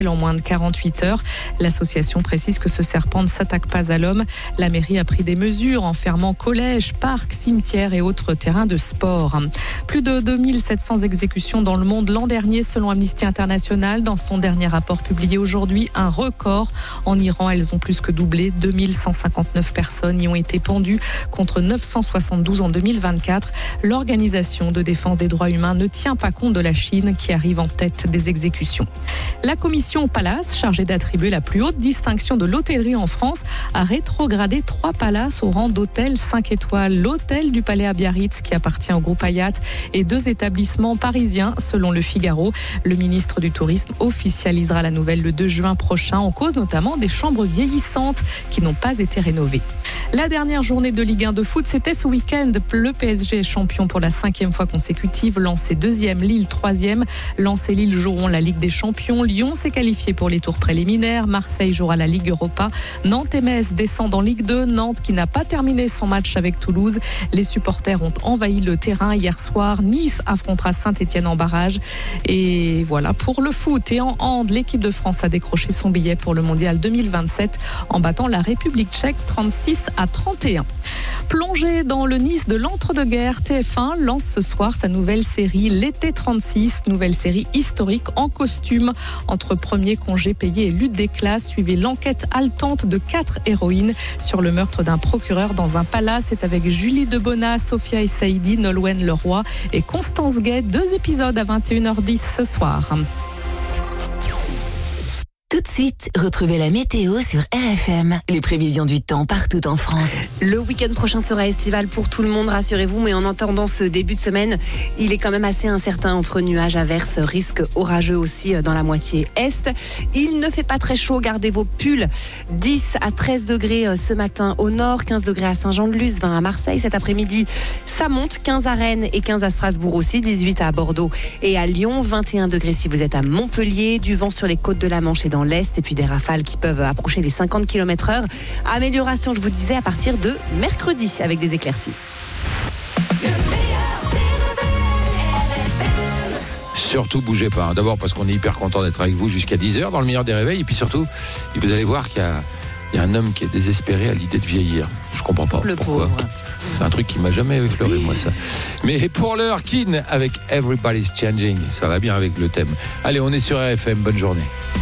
en moins de 48 heures. L'association précise que ce serpent ne s'attaque pas à l'homme. La mairie a pris des mesures en fermant collèges, parcs, cimetières et autres terrains de sport. Plus de 2700 exécutions dans le monde l'an dernier selon Amnesty International. Dans son dernier rapport publié aujourd'hui, un record. En Iran, elles ont plus que doublé. 2159 personnes y ont été pendues contre 972 en 2024. L'organisation de défense des droits humains ne tient pas compte de la Chine qui arrive en tête des exécutions. La commission Palace, chargée d'attribuer la plus haute distinction de l'hôtellerie en France, a rétrogradé 3 palaces au rang d'hôtel 5 étoiles. L'hôtel du Palais à Biarritz, qui appartient au groupe Hyatt, et 2 établissements parisiens, selon Le Figaro. Le ministre du Tourisme officialisera la nouvelle le 2 juin prochain, en cause notamment des chambres vieillissantes qui n'ont pas été rénovées. La dernière journée de Ligue 1 de foot, c'était ce week-end. Le PSG est champion pour la 5e fois consécutive. Lens est 2e, Lille 3e. Lens et Lille joueront la Ligue des Champions. Lyon s'est qualifié pour les tours préliminaires. Marseille jouera la Ligue Europa. Nantes et Metz descendent en Ligue 2. Nantes qui n'a pas terminé son match avec Toulouse. Les supporters ont envahi le terrain hier soir. Nice affrontera Saint-Etienne en barrage. Et voilà pour le foot. Et en hand, l'équipe de France a décroché son billet pour le mondial 2027 en battant la République tchèque 36-31. Plongé dans le Nice de l'entre-deux-guerres, TF1 lance ce soir sa nouvelle série L'été 36, nouvelle série historique en costume. Entre premier congé payé et lutte des classes, suivez l'enquête haletante de 4 héroïnes sur le meurtre d'un procureur dans un palace. C'est avec Julie Debona, Sophia Essaïdi, Nolwenn Leroy et Constance Gay. 2 épisodes à 21h10 ce soir. Tout de suite, retrouvez la météo sur RFM. Les prévisions du temps partout en France. Le week-end prochain sera estival pour tout le monde, rassurez-vous. Mais en attendant ce début de semaine, il est quand même assez incertain entre nuages, averses, risques orageux aussi dans la moitié est. Il ne fait pas très chaud, gardez vos pulls. 10 à 13 degrés ce matin au nord, 15 degrés à Saint-Jean-de-Luz, 20 à Marseille. Cet après-midi, ça monte, 15 à Rennes et 15 à Strasbourg aussi, 18 à Bordeaux et à Lyon, 21 degrés si vous êtes à Montpellier. Du vent sur les côtes de la Manche et dans l'Est, et puis des rafales qui peuvent approcher les 50 km/h. Amélioration, je vous disais, à partir de mercredi avec des éclaircies. Surtout bougez pas. D'abord parce qu'on est hyper content d'être avec vous jusqu'à 10h dans le meilleur des réveils. Et puis surtout, vous allez voir qu'il y a un homme qui est désespéré à l'idée de vieillir. Je comprends pas le pourquoi. Pauvre. C'est un truc qui m'a jamais effleuré, moi, ça. Mais pour l'heure, Keane avec Everybody's Changing. Ça va bien avec le thème. Allez, on est sur RFM. Bonne journée.